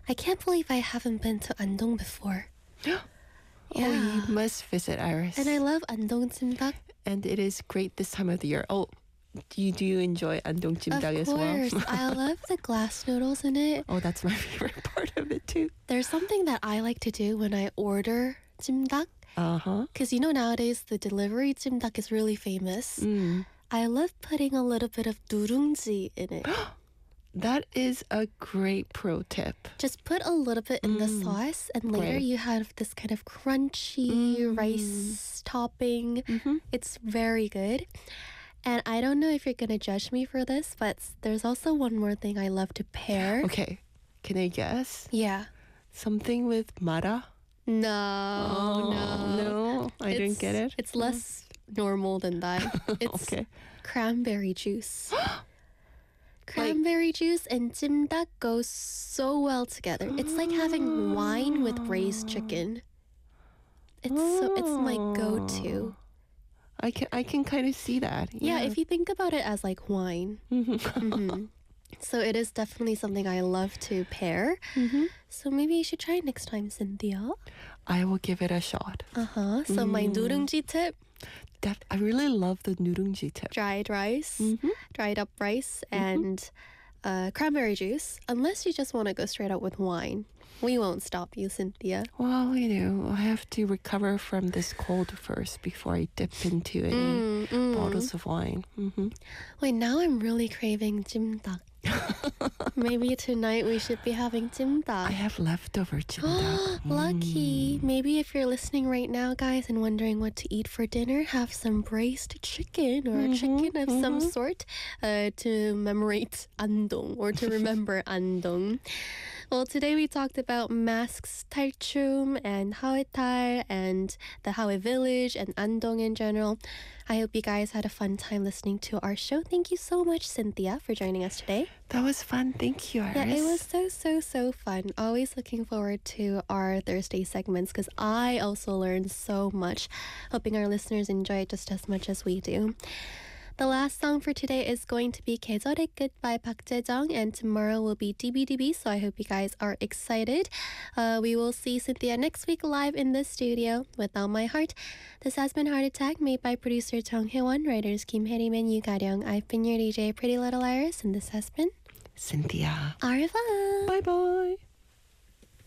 I can't believe I haven't been to Andong before. Oh, you must visit, Iris. And I love Andong 찜닭. And it is great this time of the year. Oh, do you enjoy Andong 찜닭 as well? Of course. I love the glass noodles in it. Oh, that's my favorite part of it too. There's something that I like to do when I order 찜닭. Uh-huh. Because nowadays the delivery 찜닭 is really famous. I love putting a little bit of 누룽지 in it. That is a great pro tip. Just put a little bit in the sauce, and later Right. you have this kind of crunchy rice topping. It's very good. And I don't know if you're going to judge me for this, but there's also one more thing I love to pair. Okay, can I guess? Yeah. Something with mara? No, No, I didn't get it. It's less normal than that. It's Okay. cranberry juice. Cranberry juice and 찜닭 goes so well together. It's like having wine with braised chicken. It's my go-to. I can kind of see that. Yeah, if you think about it as like wine. So it is definitely something I love to pair. So maybe you should try it next time, Cynthia. I will give it a shot. So my 누룽지 tip, That I really love the 누룽지 tip. dried rice, dried up rice, and cranberry juice. Unless you just want to go straight out with wine. We won't stop you, Cynthia. Well, I have to recover from this cold first before I dip into any bottles of wine. Wait, now I'm really craving 찜닭. Maybe tonight we should be having 찜닭. I have leftover 찜닭. Lucky. Maybe if you're listening right now, guys, and wondering what to eat for dinner, have some braised chicken or chicken of some sort to commemorate Andong or to remember Andong. Well, today we talked about masks, 탈춤, and 하회탈, and the Hawe village, and Andong in general. I hope you guys had a fun time listening to our show. Thank you so much, Cynthia, for joining us today. That was fun. Thank you, Iris. Yeah, it was so fun. Always looking forward to our Thursday segments because I also learned so much. Hoping our listeners enjoy it just as much as we do. The last song for today is going to be 계절의 끝 by Park Jae-jung, and tomorrow will be DBDB, so I hope you guys are excited. We will see Cynthia next week live in the studio with All My Heart. This has been Heart Attack, made by producer Jung Hye-won, writers Kim Hae-rim and Yu Ga-ryung. I've been your DJ Pretty Little Iris, and this has been Cynthia. Au revoir! Bye-bye.